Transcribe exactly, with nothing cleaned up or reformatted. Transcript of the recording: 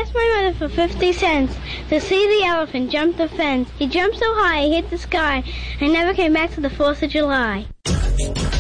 asked my mother for fifty cents to see the elephant jump the fence. He jumped so high he hit the sky and never came back to the fourth of July.